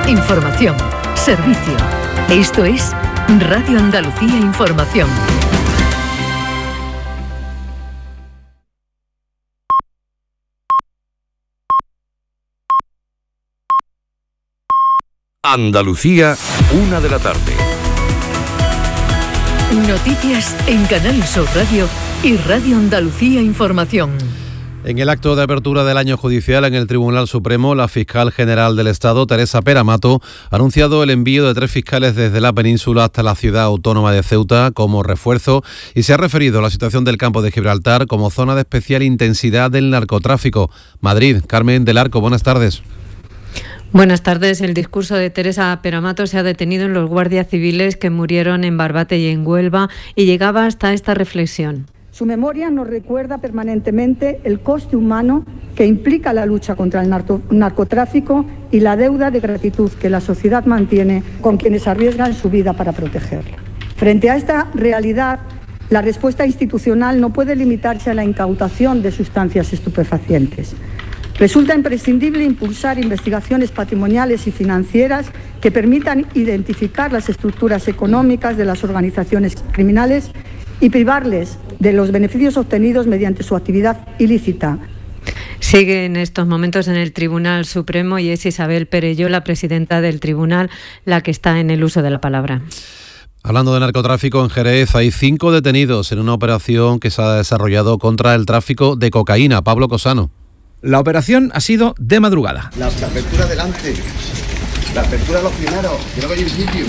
Información, servicio. Esto es Radio Andalucía Información. Andalucía, 1 de la tarde. Noticias en Canal Sur Radio y Radio Andalucía Información. En el acto de apertura del año judicial en el Tribunal Supremo, la fiscal general del Estado, Teresa Peramato, ha anunciado el envío de 3 fiscales desde la península hasta la ciudad autónoma de Ceuta como refuerzo y se ha referido a la situación del campo de Gibraltar como zona de especial intensidad del narcotráfico. Madrid, Carmen del Arco, buenas tardes. Buenas tardes. El discurso de Teresa Peramato se ha detenido en los guardias civiles que murieron en Barbate y en Huelva y llegaba hasta esta reflexión. Su memoria nos recuerda permanentemente el coste humano que implica la lucha contra el narcotráfico y la deuda de gratitud que la sociedad mantiene con quienes arriesgan su vida para protegerla. Frente a esta realidad, la respuesta institucional no puede limitarse a la incautación de sustancias estupefacientes. Resulta imprescindible impulsar investigaciones patrimoniales y financieras que permitan identificar las estructuras económicas de las organizaciones criminales y privarles de los beneficios obtenidos mediante su actividad ilícita. Sigue en estos momentos en el Tribunal Supremo y es Isabel Perelló, la presidenta del tribunal, la que está en el uso de la palabra. Hablando de narcotráfico, en Jerez hay 5 detenidos en una operación que se ha desarrollado contra el tráfico de cocaína. Pablo Cosano. La operación ha sido de madrugada. La apertura delante, la apertura de los primeros, creo que hay un sitio.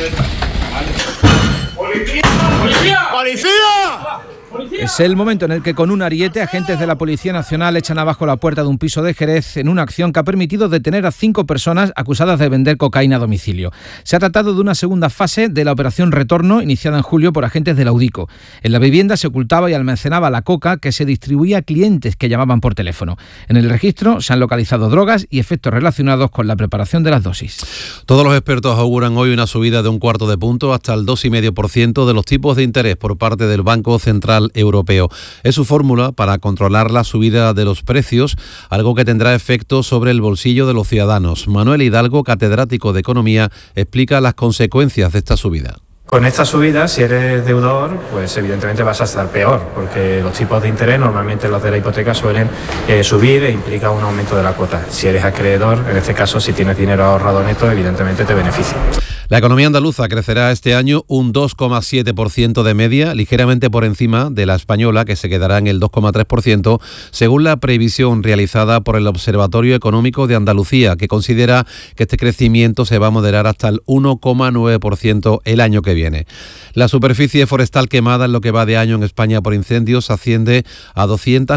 ¡Policía! ¡Policía! ¡Policía! Es el momento en el que con un ariete agentes de la Policía Nacional echan abajo la puerta de un piso de Jerez en una acción que ha permitido detener a 5 personas acusadas de vender cocaína a domicilio. Se ha tratado de una segunda fase de la operación Retorno iniciada en julio por agentes de la UDICO. En la vivienda se ocultaba y almacenaba la coca que se distribuía a clientes que llamaban por teléfono. En el registro se han localizado drogas y efectos relacionados con la preparación de las dosis. Todos los expertos auguran hoy una subida de 1/4 de punto hasta el 2,5% de los tipos de interés por parte del Banco Central Europeo. Es su fórmula para controlar la subida de los precios, algo que tendrá efecto sobre el bolsillo de los ciudadanos. Manuel Hidalgo, catedrático de Economía, explica las consecuencias de esta subida. Con esta subida, si eres deudor, pues evidentemente vas a estar peor, porque los tipos de interés, normalmente los de la hipoteca, suelen subir e implica un aumento de la cuota. Si eres acreedor, en este caso, si tienes dinero ahorrado neto, evidentemente te beneficia. La economía andaluza crecerá este año un 2,7% de media, ligeramente por encima de la española, que se quedará en el 2,3%, según la previsión realizada por el Observatorio Económico de Andalucía, que considera que este crecimiento se va a moderar hasta el 1,9% el año que viene. La superficie forestal quemada en lo que va de año en España por incendios asciende a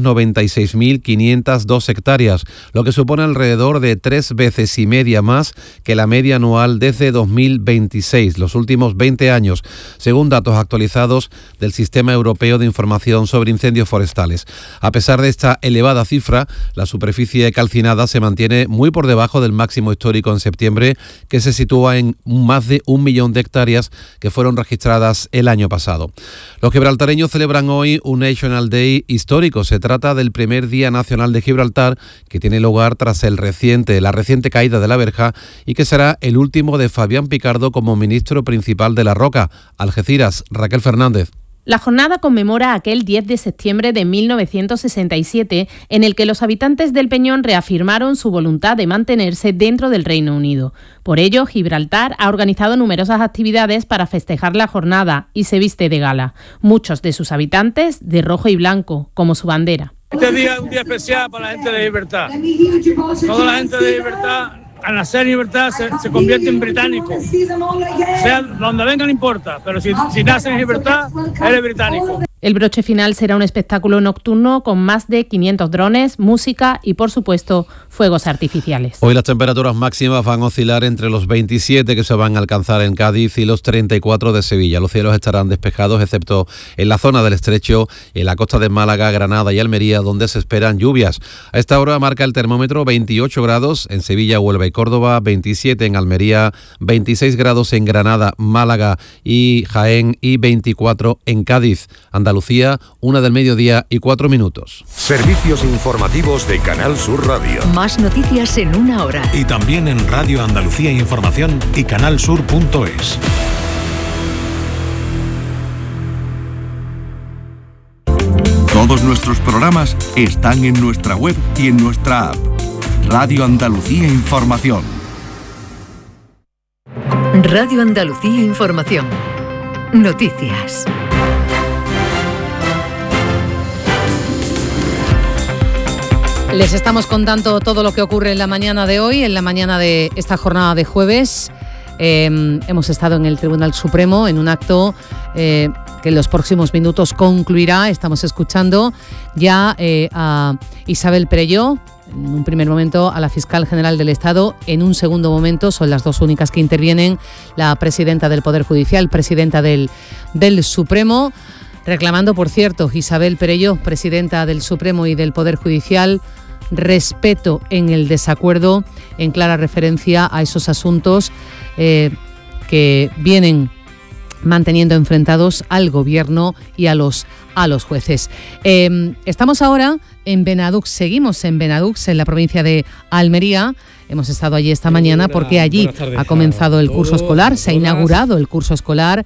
296.502 hectáreas, lo que supone alrededor de 3,5 veces más que la media anual desde 2026, los últimos 20 años, según datos actualizados del Sistema Europeo de Información sobre Incendios Forestales. A pesar de esta elevada cifra, la superficie calcinada se mantiene muy por debajo del máximo histórico en septiembre, que se sitúa en más de 1 millón de hectáreas que fueron registradas el año pasado. Los gibraltareños celebran hoy un National Day histórico. Se trata del primer Día Nacional de Gibraltar, que tiene lugar tras la reciente caída de la verja y que será el último de Fabián Picardo como ministro principal de La Roca. Algeciras, Raquel Fernández. La jornada conmemora aquel 10 de septiembre de 1967 en el que los habitantes del Peñón reafirmaron su voluntad de mantenerse dentro del Reino Unido. Por ello, Gibraltar ha organizado numerosas actividades para festejar la jornada y se viste de gala. Muchos de sus habitantes de rojo y blanco, como su bandera. Este día es un día especial para la gente de Gibraltar. Toda la gente de Gibraltar, al nacer en Gibraltar, se convierte en británico. Sea donde venga no importa, pero si naces en Gibraltar, eres británico. El broche final será un espectáculo nocturno con más de 500 drones, música y, por supuesto, fuegos artificiales. Hoy las temperaturas máximas van a oscilar entre los 27 que se van a alcanzar en Cádiz y los 34 de Sevilla. Los cielos estarán despejados, excepto en la zona del Estrecho, en la costa de Málaga, Granada y Almería, donde se esperan lluvias. A esta hora marca el termómetro 28 grados en Sevilla, Huelva y Córdoba, 27 en Almería, 26 grados en Granada, Málaga y Jaén y 24 en Cádiz. Andalucía, 1:00 PM. Servicios informativos de Canal Sur Radio. Más noticias en una hora. Y también en Radio Andalucía Información y canalsur.es. Todos nuestros programas están en nuestra web y en nuestra app. Radio Andalucía Información. Radio Andalucía Información. Noticias. Les estamos contando todo lo que ocurre en la mañana de hoy, en la mañana de esta jornada de jueves. Hemos estado en el Tribunal Supremo en un acto que en los próximos minutos concluirá. Estamos escuchando ya a Isabel Perelló, en un primer momento a la Fiscal General del Estado, en un segundo momento, son las dos únicas que intervienen, la presidenta del Poder Judicial, presidenta del Supremo, reclamando, por cierto, Isabel Perelló, presidenta del Supremo y del Poder Judicial, respeto en el desacuerdo, en clara referencia a esos asuntos que vienen manteniendo enfrentados al Gobierno y a los jueces. Estamos ahora en Benadux, seguimos en Benadux, en la provincia de Almería. Hemos estado allí esta mañana porque allí ha comenzado el curso escolar, se ha inaugurado el curso escolar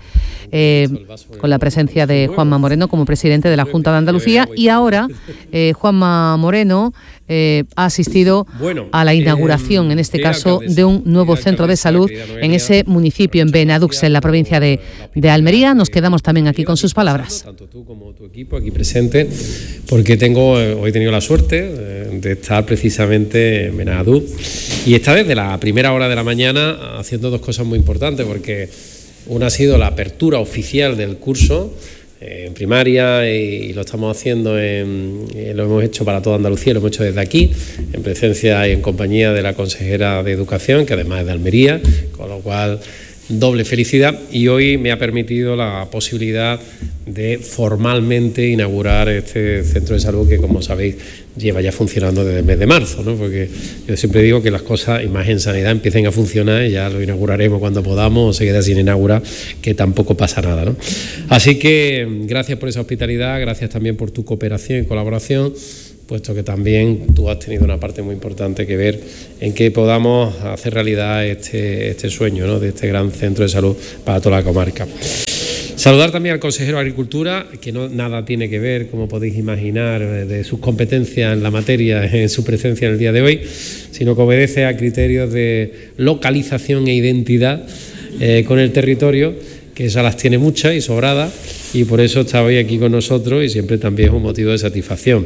con la presencia de Juanma Moreno como presidente de la Junta de Andalucía, y ahora Juanma Moreno ha asistido a la inauguración, en este caso, de un nuevo centro de salud en ese municipio, en Benadux, en la provincia de Almería. Nos quedamos también aquí con sus palabras. Tanto tú como tu equipo aquí presente, porque hoy he tenido la suerte de estar precisamente en Benadux, y esta desde la primera hora de la mañana haciendo dos cosas muy importantes, porque una ha sido la apertura oficial del curso en primaria, y lo estamos haciendo, lo hemos hecho para toda Andalucía, lo hemos hecho desde aquí, en presencia y en compañía de la consejera de Educación, que además es de Almería, con lo cual doble felicidad, y hoy me ha permitido la posibilidad de formalmente inaugurar este centro de salud que, como sabéis, lleva ya funcionando desde el mes de marzo, ¿no? Porque yo siempre digo que las cosas, y más en sanidad, empiecen a funcionar, y ya lo inauguraremos cuando podamos, o se queda sin inaugurar, que tampoco pasa nada, ¿no? Así que gracias por esa hospitalidad, gracias también por tu cooperación y colaboración, puesto que también tú has tenido una parte muy importante que ver en que podamos hacer realidad este sueño, ¿no?, de este gran centro de salud para toda la comarca. Saludar también al consejero de Agricultura, que nada tiene que ver, como podéis imaginar, de sus competencias en la materia, en su presencia en el día de hoy, sino que obedece a criterios de localización e identidad con el territorio, que esas las tiene muchas y sobradas, y por eso está hoy aquí con nosotros, y siempre también es un motivo de satisfacción.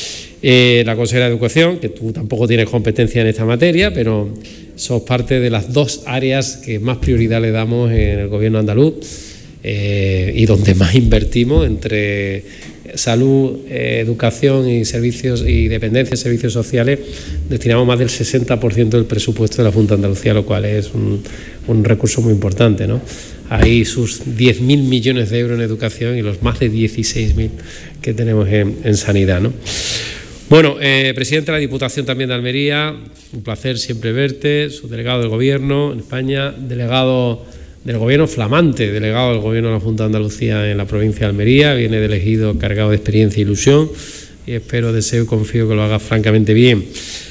La consejera de Educación, que tú tampoco tienes competencia en esta materia, pero sos parte de las dos áreas que más prioridad le damos en el Gobierno andaluz, y donde más invertimos, entre salud, educación y servicios y dependencia, servicios sociales, destinamos más del 60% del presupuesto de la Junta de Andalucía, lo cual es un recurso muy importante, ¿no? Hay sus 10.000 millones de euros en educación y los más de 16.000 que tenemos en sanidad, ¿no? Bueno, presidente de la Diputación también de Almería, un placer siempre verte, subdelegado del Gobierno en España, delegado del Gobierno, flamante delegado del Gobierno de la Junta de Andalucía en la provincia de Almería, viene de elegido cargado de experiencia e ilusión, y espero, deseo y confío que lo haga francamente bien.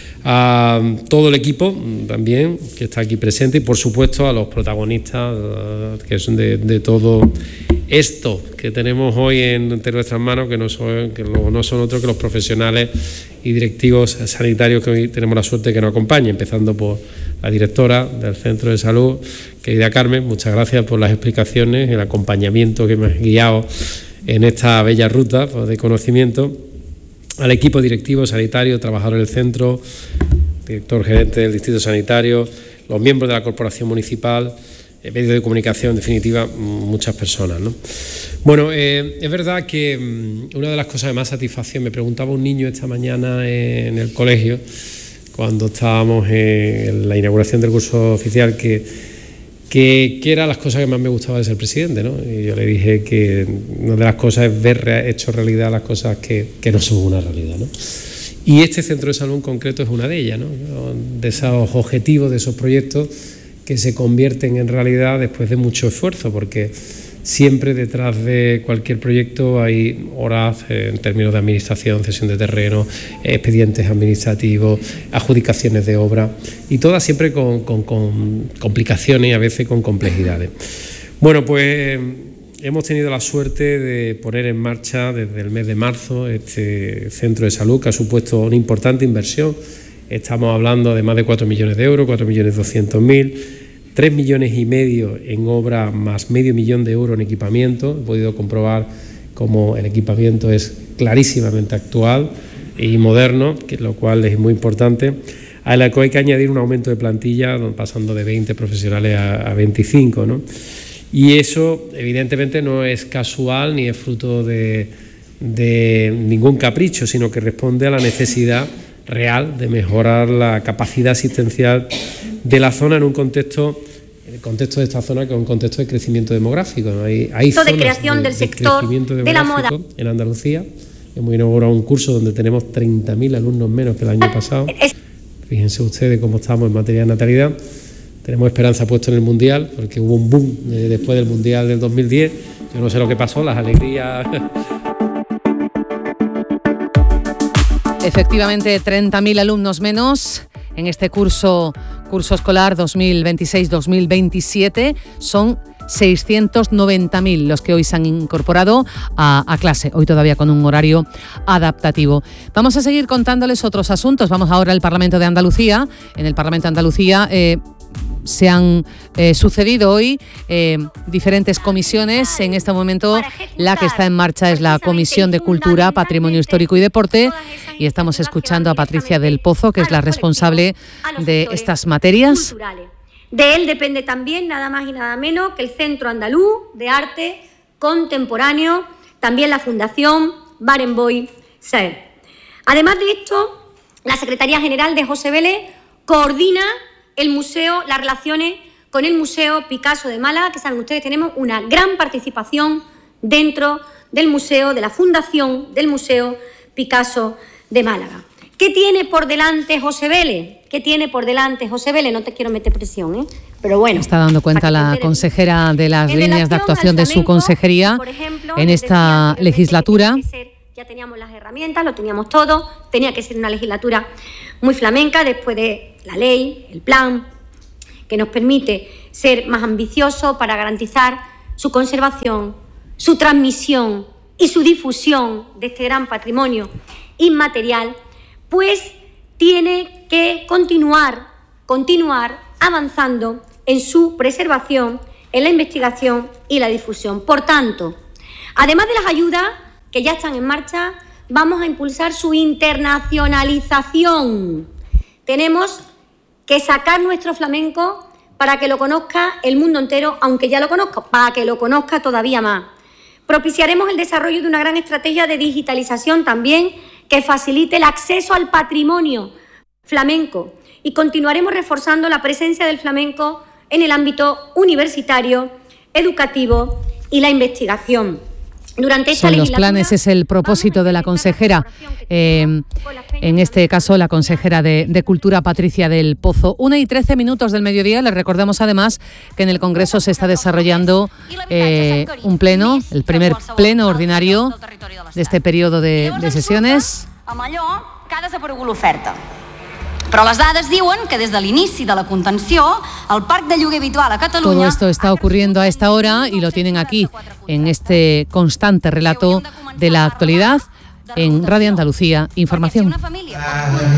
A todo el equipo también que está aquí presente, y por supuesto a los protagonistas que son de todo esto que tenemos hoy entre nuestras manos, que no son otros que los profesionales y directivos sanitarios que hoy tenemos la suerte de que nos acompañen, empezando por la directora del Centro de Salud, querida Carmen. Muchas gracias por las explicaciones, el acompañamiento que me has guiado en esta bella ruta de conocimiento. Al equipo directivo sanitario, trabajador del centro, director gerente del distrito sanitario, los miembros de la corporación municipal, medios de comunicación, en definitiva, muchas personas, ¿no? Bueno, es verdad que una de las cosas de más satisfacción, me preguntaba un niño esta mañana en el colegio, cuando estábamos en la inauguración del curso oficial, que eran las cosas que más me gustaba de ser presidente, ¿no? Y yo le dije que una de las cosas es ver hecho realidad las cosas que no son una realidad, ¿no? Y este centro de salud en concreto es una de ellas, ¿no? De esos objetivos, de esos proyectos que se convierten en realidad después de mucho esfuerzo, porque Siempre detrás de cualquier proyecto hay horas en términos de administración, cesión de terreno, expedientes administrativos, adjudicaciones de obra, y todas siempre con complicaciones y a veces con complejidades. Bueno, pues hemos tenido la suerte de poner en marcha desde el mes de marzo este centro de salud, que ha supuesto una importante inversión. Estamos hablando de más de 4 millones de euros, 4.200.000, 3,5 millones en obra, más medio millón de euros en equipamiento. He podido comprobar cómo el equipamiento es clarísimamente actual y moderno, lo cual es muy importante. A la que hay que añadir un aumento de plantilla, pasando de 20 profesionales a 25, ¿no? Y eso, evidentemente, no es casual ni es fruto de ningún capricho, sino que responde a la necesidad real de mejorar la capacidad asistencial de la zona en un contexto, el contexto de esta zona, que es un contexto de crecimiento demográfico, ¿no? Hay zonas de creación del sector de la moda en Andalucía. Hemos inaugurado un curso donde tenemos 30.000 alumnos menos que el año pasado. Fíjense ustedes cómo estamos en materia de natalidad. Tenemos esperanza puesta en el Mundial, porque hubo un boom después del Mundial del 2010. Yo no sé lo que pasó, las alegrías. Efectivamente, 30.000 alumnos menos en este curso escolar 2026-2027. Son 690.000 los que hoy se han incorporado a clase, hoy todavía con un horario adaptativo. Vamos a seguir contándoles otros asuntos. Vamos ahora al Parlamento de Andalucía. En el Parlamento de Andalucía se han sucedido hoy diferentes comisiones. En este momento la que está en marcha es la Comisión de Cultura, Patrimonio Histórico y Deporte, y estamos escuchando a Patricia del Pozo, que es la responsable de estas materias. De él depende también nada más y nada menos que el Centro Andaluz de Arte Contemporáneo, también la Fundación Barenboim Ser. Además de esto, la Secretaría General de José Vélez coordina el museo, las relaciones con el Museo Picasso de Málaga, que saben ustedes, tenemos una gran participación dentro del museo, de la fundación del Museo Picasso de Málaga. ¿Qué tiene por delante José Vélez? ¿Qué tiene por delante José Vélez? No te quiero meter presión, pero bueno. Está dando cuenta la consejera de las líneas de actuación de su consejería en esta legislatura. Ya teníamos las herramientas, lo teníamos todo. Tenía que ser una legislatura muy flamenca después de la ley, el plan, que nos permite ser más ambiciosos para garantizar su conservación, su transmisión y su difusión de este gran patrimonio inmaterial, pues tiene que continuar avanzando en su preservación, en la investigación y la difusión. Por tanto, además de las ayudas que ya están en marcha, vamos a impulsar su internacionalización. Tenemos que sacar nuestro flamenco para que lo conozca el mundo entero, aunque ya lo conozca, para que lo conozca todavía más. Propiciaremos el desarrollo de una gran estrategia de digitalización también que facilite el acceso al patrimonio flamenco, y continuaremos reforzando la presencia del flamenco en el ámbito universitario, educativo y la investigación. Durante esta Son los planes, es el propósito de la consejera, en este caso la consejera de Cultura, Patricia del Pozo. 1:13 del mediodía. Les recordamos además que en el Congreso se está desarrollando un pleno, el primer pleno ordinario de este periodo de sesiones. Amb allò que ha desaparegut l'oferta. Però les dades diuen que des de l'inici de la contenció, el parc de lloguer habitual a Catalunya... Todo esto está ocurriendo a esta hora y lo tienen aquí, en este constante relato de la actualidad, en Radio Andalucía Información.